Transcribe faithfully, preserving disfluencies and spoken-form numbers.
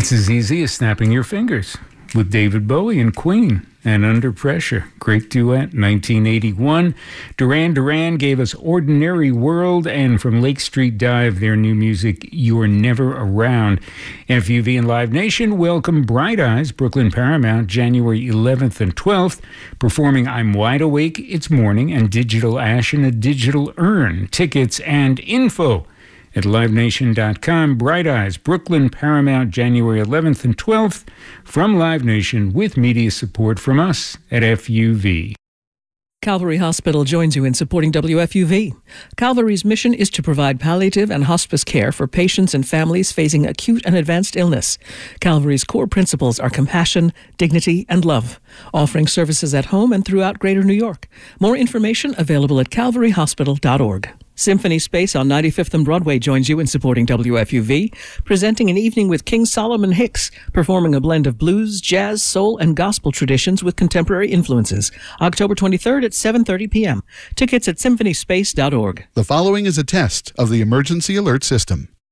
It's as easy as snapping your fingers with David Bowie and Queen and Under Pressure. Great duet, nineteen eighty-one. Duran Duran gave us Ordinary World, and from Lake Street Dive, their new music, You're Never Around. F U V and Live Nation welcome Bright Eyes, Brooklyn Paramount, January eleventh and twelfth, performing I'm Wide Awake, It's Morning, and Digital Ash in a Digital Urn. Tickets and info at live nation dot com. Bright Eyes, Brooklyn Paramount, January eleventh and twelfth, from Live Nation, with media support from us at F U V. Calvary Hospital joins you in supporting W F U V. Calvary's mission is to provide palliative and hospice care for patients and families facing acute and advanced illness. Calvary's core principles are compassion, dignity, and love, offering services at home and throughout Greater New York. More information available at calvary hospital dot org. Symphony Space on ninety-fifth and Broadway joins you in supporting W F U V, presenting an evening with King Solomon Hicks, performing a blend of blues, jazz, soul, and gospel traditions with contemporary influences. October twenty-third at seven thirty p.m. Tickets at symphony space dot org. The following is a test of the emergency alert system.